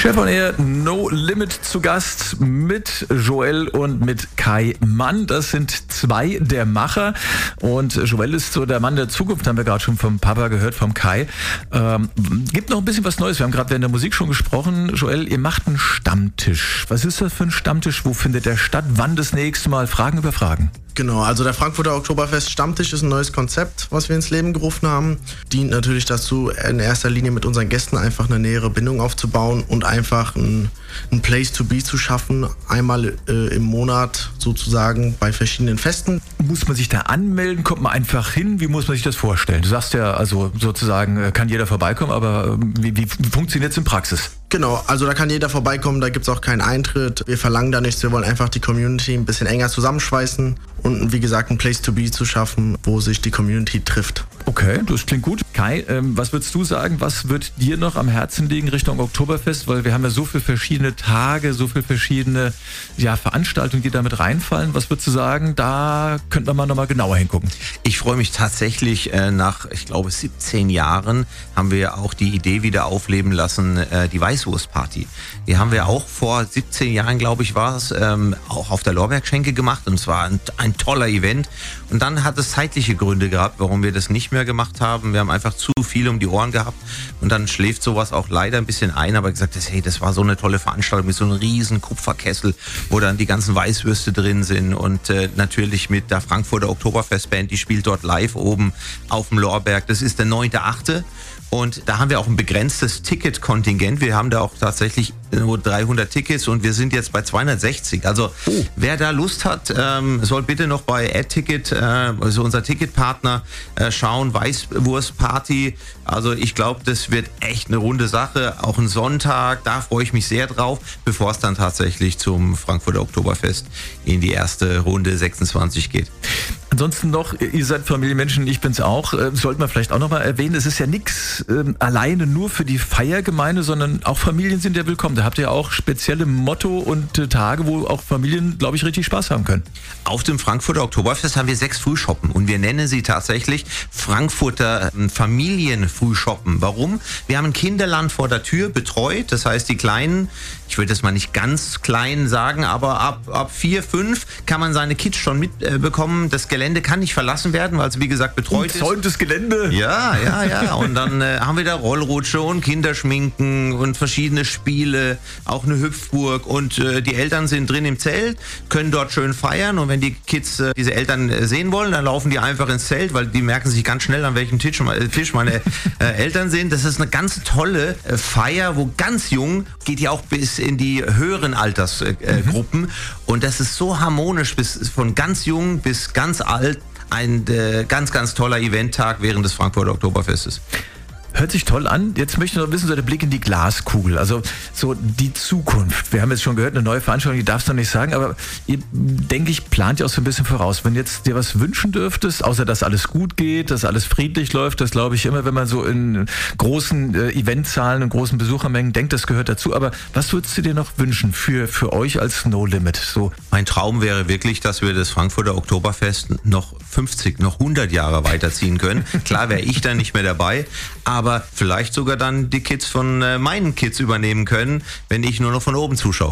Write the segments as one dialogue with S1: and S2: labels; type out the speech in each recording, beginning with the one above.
S1: Chef on Air, No Limit zu Gast mit Joel und mit Kai Mann. Das sind zwei der Macher. Und Joel ist so der Mann der Zukunft, haben wir gerade schon vom Papa gehört, vom Kai. Gibt noch ein bisschen was Neues. Wir haben gerade während der Musik schon gesprochen. Joel, ihr macht einen Stammtisch. Was ist das für ein Stammtisch? Wo findet der statt? Wann das nächste Mal? Fragen über Fragen.
S2: Genau, also der Frankfurter Oktoberfest Stammtisch ist ein neues Konzept, was wir ins Leben gerufen haben. Dient natürlich dazu, in erster Linie mit unseren Gästen einfach eine nähere Bindung aufzubauen und einfach ein Place to be zu schaffen, einmal im Monat sozusagen bei verschiedenen Festen.
S1: Muss man sich da anmelden? Kommt man einfach hin? Wie muss man sich das vorstellen? Du sagst ja, also sozusagen kann jeder vorbeikommen, aber wie funktioniert es in Praxis?
S2: Genau, also da kann jeder vorbeikommen, da gibt es auch keinen Eintritt. Wir verlangen da nichts, wir wollen einfach die Community ein bisschen enger zusammenschweißen und wie gesagt ein Place to be zu schaffen, wo sich die Community trifft.
S1: Okay, das klingt gut. Kai, was würdest du sagen, was wird dir noch am Herzen liegen Richtung Oktoberfest? Weil wir haben ja so viele verschiedene Tage, so viele verschiedene Veranstaltungen, die da mit reinfallen. Was würdest du sagen, da könnte man noch mal genauer hingucken?
S3: Ich freue mich tatsächlich, nach, ich glaube, 17 Jahren haben wir auch die Idee wieder aufleben lassen, die Weißwurstparty. Die haben wir auch vor 17 Jahren, glaube ich, war es, auch auf der Lorbeerschenke gemacht und es war ein toller Event. Und dann hat es zeitliche Gründe gehabt, warum wir das nicht mehr gemacht haben. Wir haben einfach zu viel um die Ohren gehabt und dann schläft sowas auch leider ein bisschen ein, aber gesagt, hey, das war so eine tolle Veranstaltung mit so einem riesen Kupferkessel, wo dann die ganzen Weißwürste drin sind und natürlich mit der Frankfurter Oktoberfestband, die spielt dort live oben auf dem Lorberg. Das ist der 9.8. Und da haben wir auch ein begrenztes Ticketkontingent. Wir haben da auch tatsächlich nur 300 Tickets und wir sind jetzt bei 260. Also wer da Lust hat, soll bitte noch bei AdTicket, also unser Ticketpartner, schauen. Weißwurstparty. Also ich glaube, das wird echt eine runde Sache. Auch ein Sonntag, da freue ich mich sehr drauf, bevor es dann tatsächlich zum Frankfurter Oktoberfest in die erste Runde 26 geht.
S1: Ansonsten noch, ihr seid Familienmenschen, ich bin's auch, sollte man vielleicht auch noch mal erwähnen, es ist ja nichts alleine nur für die Feiergemeinde, sondern auch Familien sind ja willkommen. Da habt ihr auch spezielle Motto und Tage, wo auch Familien, glaube ich, richtig Spaß haben können.
S3: Auf dem Frankfurter Oktoberfest haben wir 6 Frühschoppen und wir nennen sie tatsächlich Frankfurter Familienfrühschoppen. Warum? Wir haben ein Kinderland vor der Tür betreut, das heißt die Kleinen, ich will das mal nicht ganz klein sagen, aber ab 4, 5 kann man seine Kids schon mitbekommen. Das Gelände kann nicht verlassen werden, weil es wie gesagt betreut ist.
S1: Umzäuntes Gelände.
S3: Ja. Und dann haben wir da Rollrutsche und Kinderschminken und verschiedene Spiele, auch eine Hüpfburg und die Eltern sind drin im Zelt, können dort schön feiern und wenn die Kids diese Eltern sehen wollen, dann laufen die einfach ins Zelt, weil die merken sich ganz schnell, an welchem Tisch meine Eltern sind. Das ist eine ganz tolle Feier, wo ganz jung, geht ja auch bis in die höheren Altersgruppen und das ist so harmonisch, von ganz jung bis ganz alt, ein ganz, ganz toller Eventtag während des Frankfurter Oktoberfestes.
S1: Hört sich toll an. Jetzt möchte ich noch wissen, so der Blick in die Glaskugel, also so die Zukunft. Wir haben jetzt schon gehört, eine neue Veranstaltung, die darfst du noch nicht sagen, aber ihr, denke ich, plant ja auch so ein bisschen voraus. Wenn jetzt dir was wünschen dürftest, außer dass alles gut geht, dass alles friedlich läuft, das glaube ich immer, wenn man so in großen Eventzahlen und großen Besuchermengen denkt, das gehört dazu. Aber was würdest du dir noch wünschen für euch als No Limit? So.
S3: Mein Traum wäre wirklich, dass wir das Frankfurter Oktoberfest noch 50, noch 100 Jahre weiterziehen können. Klar wäre ich dann nicht mehr dabei, aber vielleicht sogar dann die Kids von meinen Kids übernehmen können, wenn ich nur noch von oben zuschaue.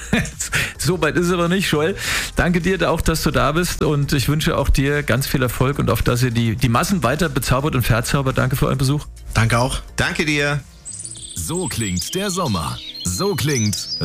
S1: So weit ist es aber nicht, Joel. Danke dir auch, dass du da bist und ich wünsche auch dir ganz viel Erfolg und auch, dass ihr die Massen weiter bezaubert und verzaubert. Danke für euren Besuch.
S2: Danke auch.
S3: Danke dir.
S4: So klingt der Sommer. So klingt